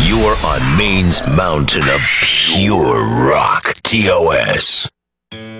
You're on Maine's mountain of pure rock. TOS.